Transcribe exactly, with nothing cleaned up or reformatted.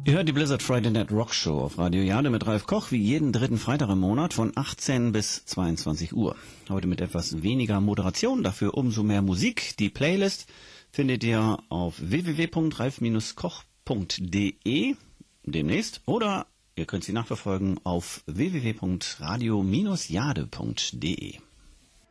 Ihr hört die Blizzard Friday Night Rock Show auf Radio Jade mit Ralf Koch, wie jeden dritten Freitag im Monat von achtzehn bis zweiundzwanzig Uhr. Heute mit etwas weniger Moderation, dafür umso mehr Musik. Die Playlist findet ihr auf w w w punkt ralf koch punkt de demnächst oder ihr könnt sie nachverfolgen auf w w w punkt radio jade punkt de.